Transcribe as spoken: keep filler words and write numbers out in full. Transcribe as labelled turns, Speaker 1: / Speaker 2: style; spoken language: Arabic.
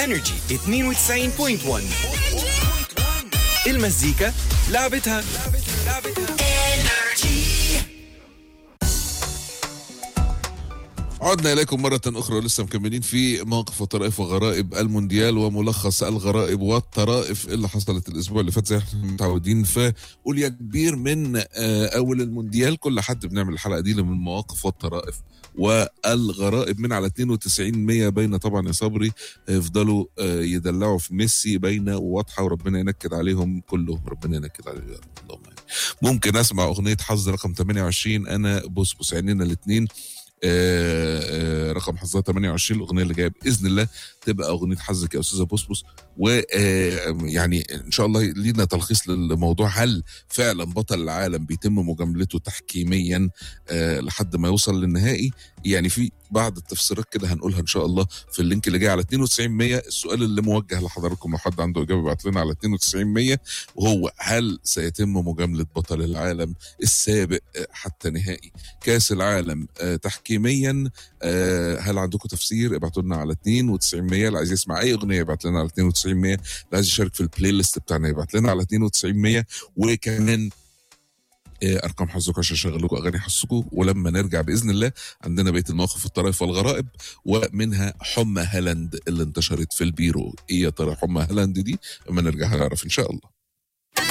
Speaker 1: انرجي اثنين وتسعين فاصلة واحد. المزيكا لعبتها.
Speaker 2: عدنا إليكم مرة أخرى، لسه مكملين في مواقف وطرائف وغرائب المونديال وملخص الغرائب والطرائف اللي حصلت الأسبوع اللي فات زي احنا متعودين. فقول يا كبير من أول المونديال كل حد بنعمل الحلقة دي من المواقف والطرائف والغرائب من على اثنين وتسعين مية. باينة طبعا يا صبري يفضلوا يدلعوا في ميسي، باينة وواضحة، وربنا ينكد عليهم كلهم، ربنا ينكد عليهم يا رب. اللهم ممكن أسمع أغنية حظ رقم ثمانية وعشرين أنا بوسبوس عينينا الاثنين. آه آه رقم حظها ثمانية وعشرين، الاغنيه اللي جايه باذن الله تبقى اغنيه حظك يا استاذه بوسبوس. ويعني ان شاء الله لينا تلخيص للموضوع، هل فعلا بطل العالم بيتم مجاملته تحكيميا آه لحد ما يوصل للنهائي؟ يعني في بعض التفسيرات كده هنقولها ان شاء الله في اللينك اللي جاي على اثنين وتسعين مية. السؤال اللي موجه لحضراتكم لو حد عنده اجابه يبعت لنا على اثنين وتسعين مية، وهو هل سيتم مجامله بطل العالم السابق حتى نهائي كاس العالم آه تحكيميا؟ آه هل عندكم تفسير؟ ابعتوا لنا على اثنين وتسعين مية. اللي عايز يسمع اي اغنيه يبعت لنا على اثنين وتسعين مية، اللي عايز يشارك في البلاي ليست بتاعنا يبعت لنا على اثنين وتسعين مية. وكمان ارقام حظكم عشان اشغل لكم اغاني حظكم. ولما نرجع باذن الله عندنا بقيه المواقف الطرائف والغرائب، ومنها حمى هالاند اللي انتشرت في البيرو. ايه يا ترى حمى هالاند دي؟ لما نرجع هنعرف ان شاء الله.